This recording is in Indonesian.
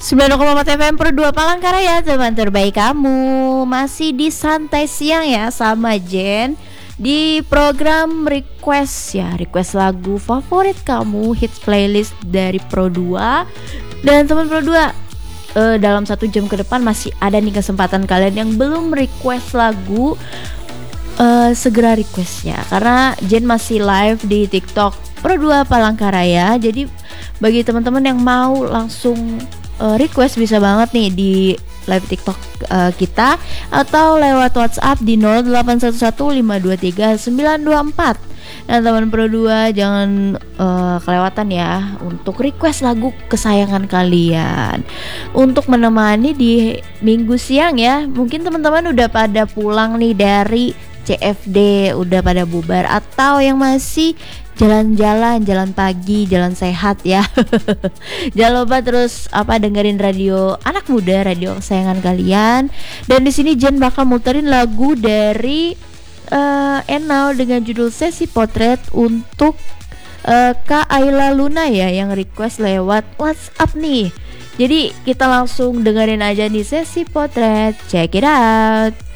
90,4 FM per 2 Palangkaraya, teman terbaik kamu. Masih di santai siang ya sama Jen di program request ya, request lagu favorit kamu, hits playlist dari Pro 2. Dan teman Pro 2, dalam 1 jam ke depan masih ada nih kesempatan kalian yang belum request lagu, segera requestnya karena Jen masih live di TikTok Pro 2 Palangkaraya. Jadi bagi teman-teman yang mau langsung request bisa banget nih di live TikTok kita atau lewat WhatsApp di 0811523924. Nah teman Pro 2 jangan kelewatan ya untuk request lagu kesayangan kalian untuk menemani di minggu siang ya. Mungkin teman-teman udah pada pulang nih dari CFD, udah pada bubar, atau yang masih jalan-jalan, jalan pagi, jalan sehat ya. Jangan lupa terus dengerin radio anak muda, radio kesayangan kalian. Dan di sini Jen bakal muterin lagu dari Enau dengan judul Sesi Potret untuk Kak Ayla Luna ya, yang request lewat WhatsApp nih. Jadi kita langsung dengerin aja nih Sesi Potret. Check it out.